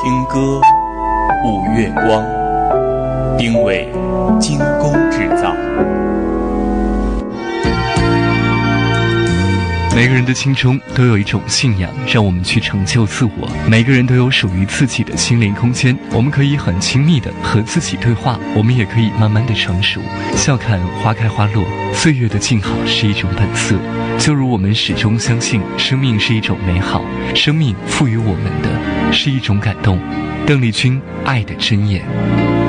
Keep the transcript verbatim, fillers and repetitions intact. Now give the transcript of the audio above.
听歌，舞月光，定位精工制造。 每个人的心中都有一种信仰，让我们去成就自我。每个人都有属于自己的心灵空间，我们可以很亲密的和自己对话，我们也可以慢慢的成熟。笑看花开花落，岁月的静好是一种本色。就如我们始终相信，生命是一种美好，生命赋予我们的是一种感动。邓丽君，爱的箴言。